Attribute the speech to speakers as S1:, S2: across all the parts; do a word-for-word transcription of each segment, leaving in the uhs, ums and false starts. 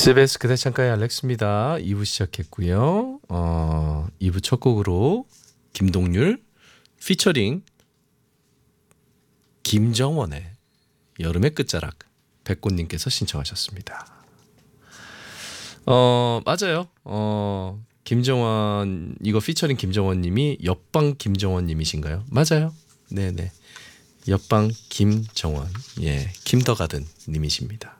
S1: 씨비에스 그대 창가의 알렉스입니다. 이 부 시작했고요. 어, 이 부 첫 곡으로 김동률 피처링 김정원의 여름의 끝자락 백꽃님께서 신청하셨습니다. 어 맞아요. 어 김정원 이거 피처링 김정원님이 옆방 김정원님이신가요? 맞아요. 네네. 옆방 김정원 예 김더가든 님이십니다.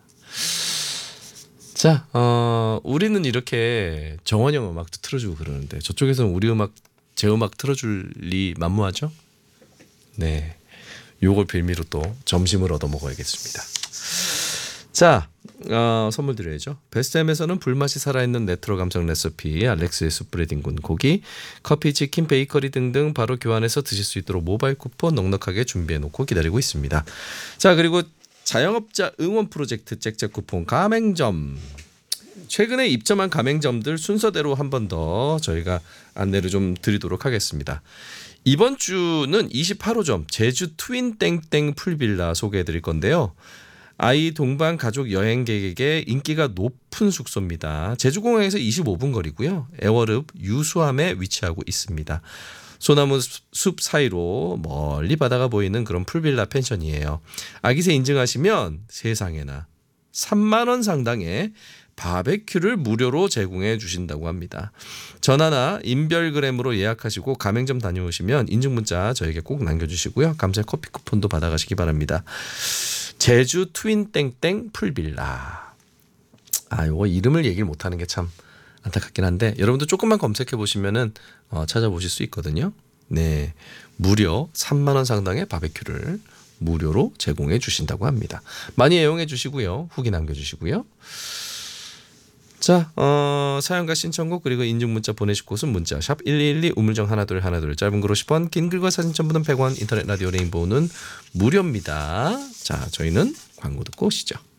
S1: 자, 어, 우리는 이렇게 정원이 형 음악도 틀어주고 그러는데 저쪽에서는 우리 음악, 제 음악 틀어줄 리 만무하죠? 네, 요걸 빌미로 또 점심을 얻어 먹어야겠습니다. 자, 어, 선물 드려야죠. 베스트햄에서는 불맛이 살아있는 레트로 감성 레시피, 알렉스의 숯브레딩군 고기, 커피, 치킨, 베이커리 등등 바로 교환해서 드실 수 있도록 모바일 쿠폰 넉넉하게 준비해놓고 기다리고 있습니다. 자, 그리고 자영업자 응원 프로젝트 잭잭 쿠폰 가맹점 최근에 입점한 가맹점들 순서대로 한 번 더 저희가 안내를 좀 드리도록 하겠습니다. 이번 주는 이십팔 호점 제주 트윈 땡땡 풀빌라 소개해 드릴 건데요. 아이 동반 가족 여행객에게 인기가 높은 숙소입니다. 제주공항에서 이십오 분 거리고요. 애월읍 유수함에 위치하고 있습니다. 소나무 숲 사이로 멀리 바다가 보이는 그런 풀빌라 펜션이에요. 아기새 인증하시면 세상에나 삼만 원 상당의 바베큐를 무료로 제공해 주신다고 합니다. 전화나 인별그램으로 예약하시고 가맹점 다녀오시면 인증문자 저에게 꼭 남겨주시고요. 감사의 커피 쿠폰도 받아가시기 바랍니다. 제주 트윈 땡땡 풀빌라. 아, 요거 이름을 얘기를 못하는 게 참 안타깝긴 한데 여러분도 조금만 검색해 보시면은 어, 찾아보실 수 있거든요. 네, 무려 삼만 원 상당의 바베큐를 무료로 제공해 주신다고 합니다. 많이 애용해 주시고요. 후기 남겨주시고요. 자, 어, 사연과 신청곡 그리고 인증문자 보내실 곳은 문자 샵 일이일이 우물정 하나둘 하나둘 짧은 글 오십 원 긴 글과 사진 첨부는 백 원 인터넷 라디오 레인보우는 무료입니다. 자, 저희는 광고 듣고 오시죠.